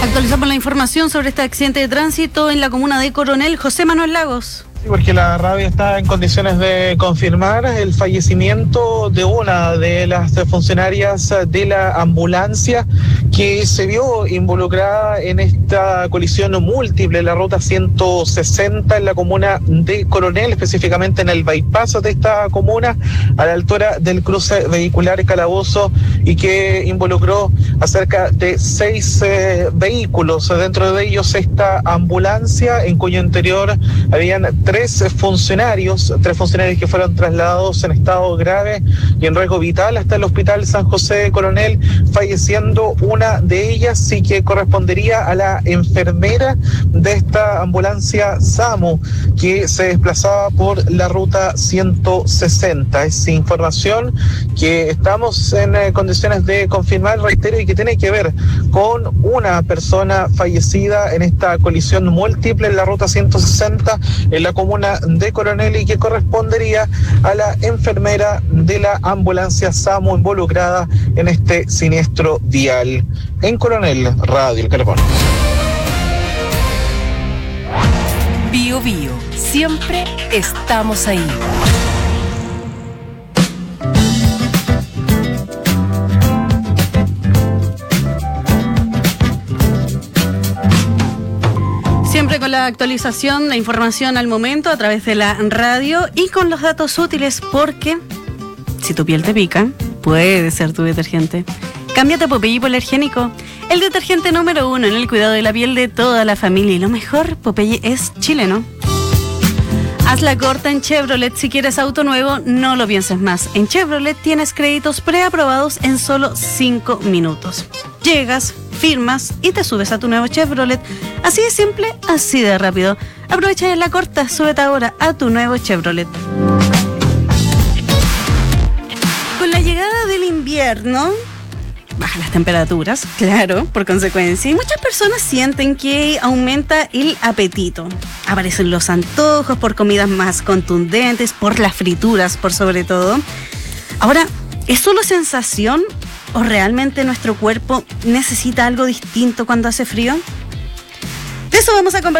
Actualizamos la información sobre este accidente de tránsito en la comuna de Coronel. José Manuel Lagos. Sí, porque la radio está en condiciones de confirmar el fallecimiento de una de las funcionarias de la ambulancia que se vio involucrada en esta colisión múltiple en la ruta 160 en la comuna de Coronel, específicamente en el bypass de esta comuna, a la altura del cruce vehicular Calabozo, y que involucró a cerca de 6 vehículos. Dentro de ellos esta ambulancia, en cuyo interior habían tres funcionarios que fueron trasladados en estado grave y en riesgo vital hasta el hospital San José de Coronel, falleciendo una de ellas, y que correspondería a la enfermera de esta ambulancia SAMU que se desplazaba por la ruta 160. Es información que estamos en condiciones de confirmar, reitero, y que tiene que ver con una persona fallecida en esta colisión múltiple en la ruta 160 en la comuna de Coronel, y que correspondería a la enfermera de la ambulancia SAMU involucrada en este siniestro vial. En Coronel, Radio El Calafón. Bio Bio, siempre estamos ahí. Siempre con la actualización de información al momento a través de la radio y con los datos útiles, porque si tu piel te pica, puede ser tu detergente. Cámbiate a Popeye Hipoalergénico, el detergente número 1 en el cuidado de la piel de toda la familia. Y lo mejor, Popeye es chileno. Haz la corta en Chevrolet. Si quieres auto nuevo, no lo pienses más. En Chevrolet tienes créditos preaprobados en solo 5 minutos. Llegas, firmas y te subes a tu nuevo Chevrolet. Así de simple, así de rápido. Aprovecha la corta, súbete ahora a tu nuevo Chevrolet. Con la llegada del invierno, bajan las temperaturas, claro, por consecuencia, y muchas personas sienten que aumenta el apetito. Aparecen los antojos por comidas más contundentes, por las frituras, por sobre todo. Ahora, ¿es solo sensación o realmente nuestro cuerpo necesita algo distinto cuando hace frío? De eso vamos a conversar